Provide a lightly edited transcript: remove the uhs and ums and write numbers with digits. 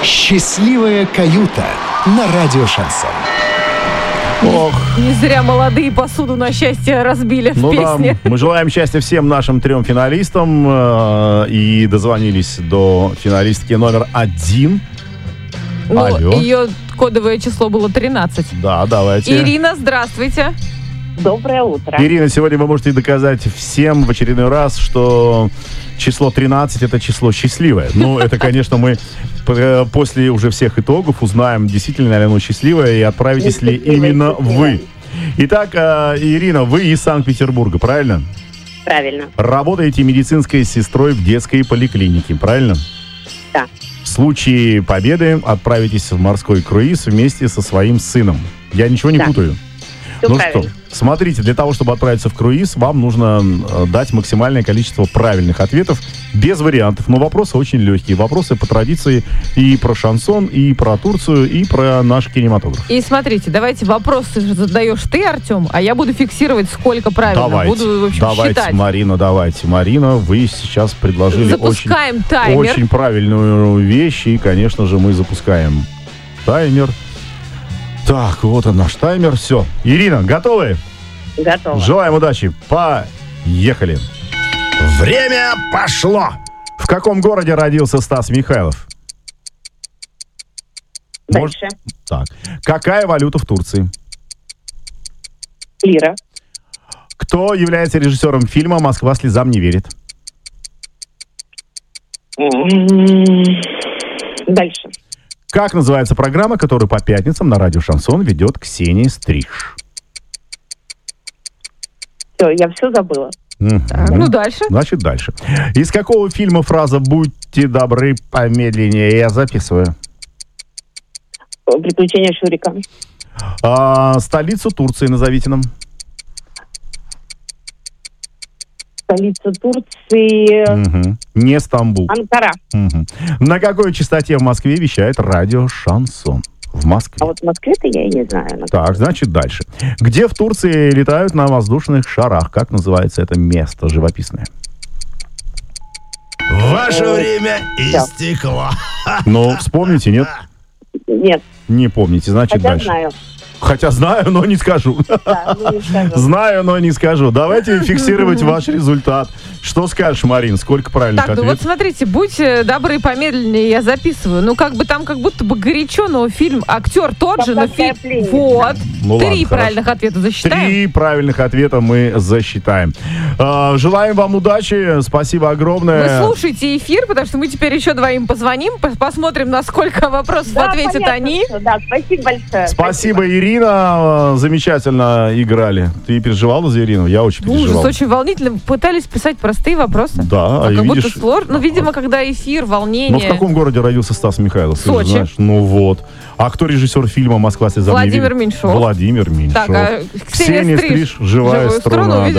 Счастливая каюта на радио «Шансон». Ох. Не зря молодые посуду на счастье разбили в песне. Да, мы желаем счастья всем нашим 3 финалистам. И дозвонились до финалистки номер 1. Алло. Ее кодовое число было 13. Да, давайте. Ирина, здравствуйте. Доброе утро. Ирина, сегодня вы можете доказать всем в очередной раз, что число 13 – это число счастливое. Ну, это, конечно, мы после уже всех итогов узнаем, действительно ли оно счастливое, и отправитесь ли именно вы. Итак, Ирина, вы из Санкт-Петербурга, правильно? Правильно. Работаете медицинской сестрой в детской поликлинике, правильно? Да. В случае победы отправитесь в морской круиз вместе со своим сыном. Я ничего не путаю? Все Ну правильно. что, смотрите, для того, чтобы отправиться в круиз, вам нужно дать максимальное количество правильных ответов, без вариантов. Но вопросы очень легкие. Вопросы по традиции и про шансон, и про Турцию, и про наш кинематограф. И смотрите, давайте вопросы задаешь ты, Артем, а я буду фиксировать, сколько правильно. Буду, в общем, считать. Марина, давайте. Марина, вы сейчас предложили Запускаем таймер. Очень правильную вещь, и, конечно же, мы запускаем таймер. Так, вот он наш таймер. Все. Ирина, готовы? Готово. Желаем удачи. Поехали. Время пошло. В каком городе родился Стас Михайлов? Дальше. Так. Какая валюта в Турции? Лира. Кто является режиссером фильма «Москва слезам не верит»? Дальше. Как называется программа, которую по пятницам на радио «Шансон» ведет Ксения Стриж? Все, я все забыла. Так, ну дальше. Значит, дальше. Из какого фильма фраза «Будьте добры, помедленнее»? Я записываю. Приключения Шурика. Столицу Турции назовите нам. Столица Турции. Угу. Не Стамбул. Анкара. Угу. На какой частоте в Москве вещает радио «Шансон»? В Москве. А вот в Москве-то я и не знаю. Так, значит, дальше. Где в Турции летают на воздушных шарах? Как называется это место живописное? Ваше время истекло. Ну, вспомните, нет? Нет. Не помните, значит, Хотя дальше. знаю. Хотя знаю, но не скажу. Да, ну не скажу. Знаю, но не скажу. Давайте фиксировать ваш результат. Что скажешь, Марин? Сколько правильных Так, ну ответов? вот смотрите, будьте добры, помедленнее, я записываю. Ну, как бы там как будто бы горячо, но фильм, актер тот же, но фильм... Вот. Ну, 3 ладно, правильных ответа засчитаем. 3 правильных ответа мы засчитаем. Желаем вам удачи. Спасибо Вы огромное. слушайте эфир, потому что мы теперь еще двоим позвоним, посмотрим, на сколько вопросов Да, ответят понятно, они. что, да, спасибо большое. Спасибо, Ирина. Замечательно играли. Ты переживала за Ирину? Я очень переживал. Ужас, очень волнительно. Пытались писать простые вопросы. Да, А как видишь, будто сложно. Ну, видимо, когда эфир, волнение. Но в каком городе родился Стас Михайлов? Ты же Сочи. знаешь. Ну вот. А кто режиссер фильма «Москва слезам не верит»? Владимир Меньшов. Владимир Меньшов. Так, а Ксения Стриж, живая струна. видимо,